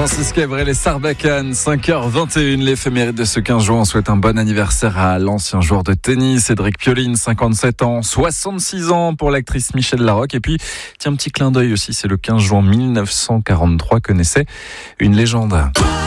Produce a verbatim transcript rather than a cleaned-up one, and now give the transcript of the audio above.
Francis Cabrel et Sarbacane, cinq heures vingt et une, l'éphéméride de ce quinze juin. On souhaite un bon anniversaire à l'ancien joueur de tennis, Cédric Pioline, cinquante-sept ans, soixante-six ans pour l'actrice Michèle Larocque. Et puis, tiens, un petit clin d'œil aussi, c'est le quinze juin mille neuf cent quarante-trois que naissait une légende.